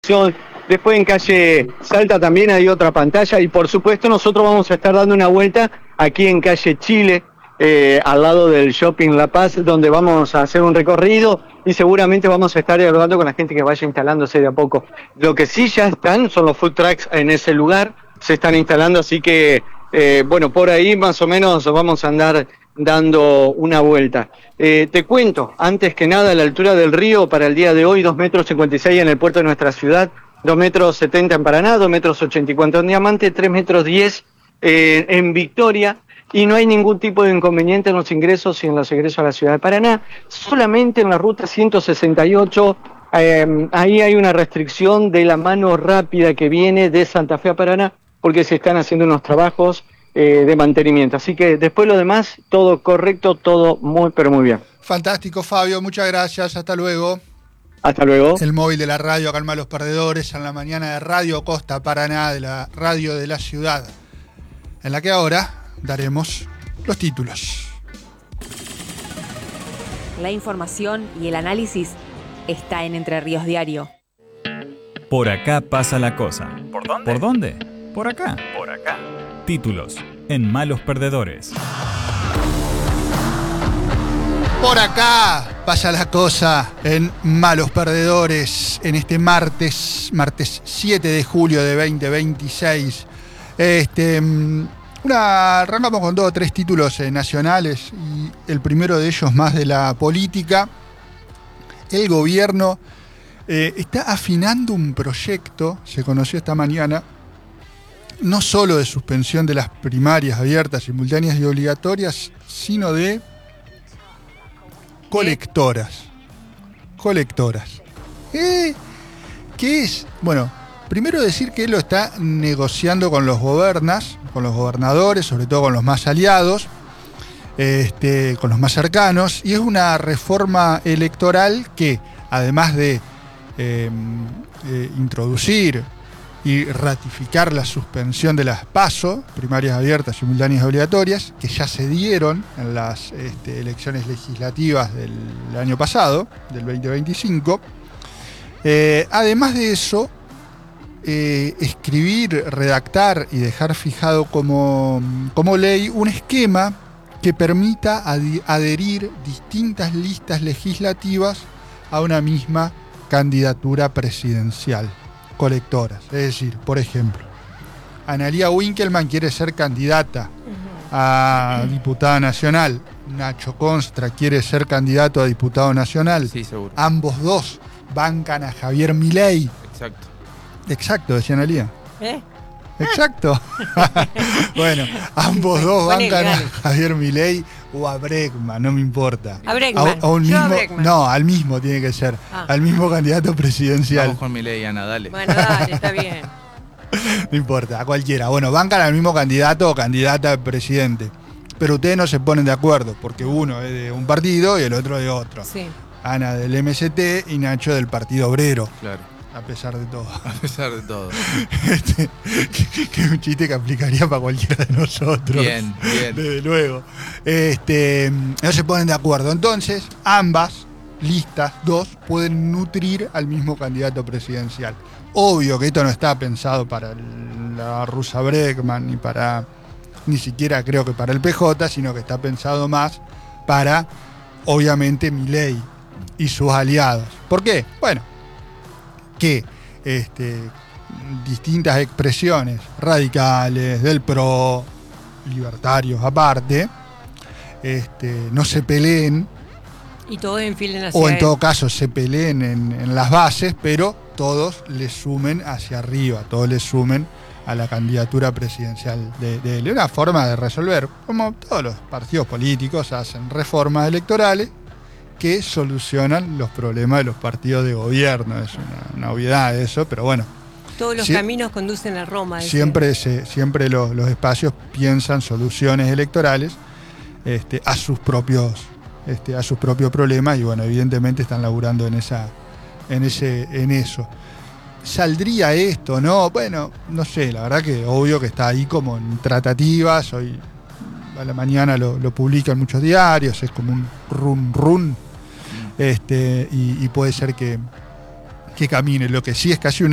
Después en calle Salta también hay otra pantalla y por supuesto nosotros vamos a estar dando una vuelta aquí en calle Chile, al lado del Shopping La Paz, donde vamos a hacer un recorrido y seguramente vamos a estar dialogando con la gente que vaya instalándose de a poco. Lo que sí ya están son los food trucks en ese lugar, se están instalando, así que bueno, por ahí más o menos vamos a andar dando una vuelta. Te cuento, antes que nada, la altura del río para el día de hoy, 2,56 m en el puerto de nuestra ciudad, 2,70 m en Paraná, 2,84 m en Diamante, 3,10 m en Victoria, y no hay ningún tipo de inconveniente en los ingresos y en los egresos a la ciudad de Paraná. Solamente en la ruta 168, ahí hay una restricción de la mano rápida que viene de Santa Fe a Paraná, porque se están haciendo unos trabajos de mantenimiento. Así que después lo demás, todo correcto, todo muy, pero muy bien. Fantástico, Fabio, muchas gracias, hasta luego. Hasta luego. El móvil de la radio, Calma a los Perdedores, en la mañana de Radio Costa Paraná, de la radio de la ciudad, en la que ahora daremos los títulos. La información y el análisis está en Entre Ríos Diario. Por acá pasa la cosa. ¿Por dónde? ¿Por dónde? Por acá. Por acá. Títulos en Malos Perdedores. Por acá pasa la cosa en Malos Perdedores, en este martes 7 de julio de 2026. Arrancamos con 2 o 3 títulos nacionales y el primero de ellos más de la política. El gobierno está afinando un proyecto, se conoció esta mañana, no solo de suspensión de las primarias abiertas, simultáneas y obligatorias, sino de colectoras. ¿Qué es? Bueno, primero decir que él lo está negociando con los gobernadores, sobre todo con los más aliados, con los más cercanos, y es una reforma electoral que, además de introducir y ratificar la suspensión de las PASO, primarias abiertas, simultáneas y obligatorias, que ya se dieron en las elecciones legislativas del año pasado, del 2025. Además de eso, escribir, redactar y dejar fijado como ley un esquema que permita adherir distintas listas legislativas a una misma candidatura presidencial. Colectoras, es decir, por ejemplo, Analía Winkelmann quiere ser candidata a diputada nacional, Nacho Constra quiere ser candidato a diputado nacional, sí, seguro. Ambos dos bancan a Javier Milei. Exacto, decía Analía. Exacto. Bueno, ambos dos bancan a Javier Milei o a Bregman, no me importa. A Bregman. Al mismo tiene que ser. Al mismo candidato presidencial. Vamos con Milei y Ana, dale. Bueno, dale, está bien. No importa, a cualquiera. Bueno, bancan al mismo candidato o candidata a presidente. Pero ustedes no se ponen de acuerdo, porque uno es de un partido y el otro de otro. Sí. Ana del MST y Nacho del Partido Obrero. Claro. A pesar de todo. A pesar de todo. Que es un chiste que aplicaría para cualquiera de nosotros. Bien. Desde luego. No se ponen de acuerdo. Entonces, ambas listas, dos, pueden nutrir al mismo candidato presidencial. Obvio que esto no está pensado para la rusa Bregman, ni siquiera creo que para el PJ, sino que está pensado más para, obviamente, Milei y sus aliados. ¿Por qué? Bueno, que distintas expresiones radicales, del PRO, libertarios aparte, no se peleen, y todos enfilen hacia o en él. todo caso se peleen en las bases, pero todos le sumen hacia arriba, todos le sumen a la candidatura presidencial de él. Una forma de resolver, como todos los partidos políticos hacen reformas electorales que solucionan los problemas de los partidos de gobierno. Es una obviedad eso, pero bueno. Todos los caminos conducen a Roma. Siempre los espacios piensan soluciones electorales a sus propios problemas, y bueno, evidentemente están laburando en eso. ¿Saldría esto, no? Bueno, no sé, la verdad que obvio que está ahí como en tratativas. Hoy a la mañana lo publican muchos diarios, es como un run, y puede ser que camine. Lo que sí es casi un